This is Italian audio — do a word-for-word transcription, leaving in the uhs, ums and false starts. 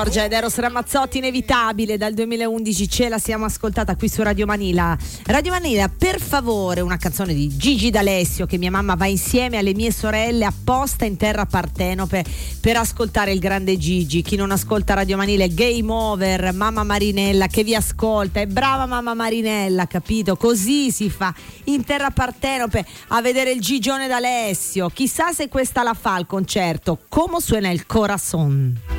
Giorgia ed Eros Ramazzotti, Inevitabile, dal duemilaundici ce la siamo ascoltata qui su Radio Manila. Radio Manila, per favore, una canzone di Gigi D'Alessio, che mia mamma va insieme alle mie sorelle apposta in terra partenope per ascoltare il grande Gigi. Chi non ascolta Radio Manila è game over. Mamma Marinella che vi ascolta, è brava mamma Marinella, capito? Così si fa in terra partenope a vedere il Gigione D'Alessio. Chissà se questa la fa al concerto. Come suena il corazon.